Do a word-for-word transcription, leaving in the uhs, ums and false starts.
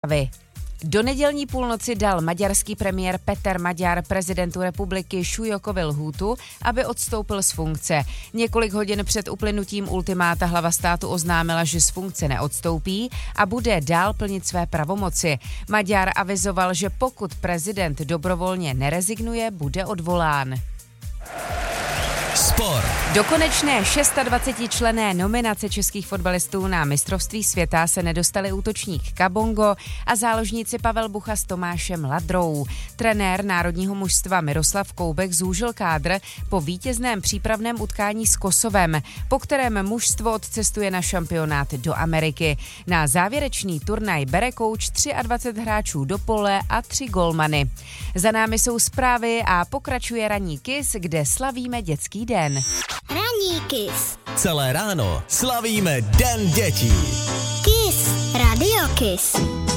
Vy. Do nedělní půlnoci dal maďarský premiér Peter Maďar prezidentu republiky Súlyókovi lhůtu, aby odstoupil z funkce. Několik hodin před uplynutím ultimáta hlava státu oznámila, že z funkce neodstoupí a bude dál plnit své pravomoci. Maďar avizoval, že pokud prezident dobrovolně nerezignuje, bude odvolán. Sport. Do konečné dvacetišestičlenné nominace českých fotbalistů na mistrovství světa se nedostali útočník Kabongo a záložníci Pavel Bucha s Tomášem Ladrou. Trenér národního mužstva Miroslav Koubek zúžil kádr po vítězném přípravném utkání s Kosovem, po kterém mužstvo odcestuje na šampionát do Ameriky. Na závěrečný turnaj bere kouč dvacet tři hráčů do pole a tři golmany. Za námi jsou zprávy a pokračuje ranní Kiss, kde slavíme dětský den. Ranní Kiss. Celé ráno slavíme Den dětí. Kiss. Radio Kiss.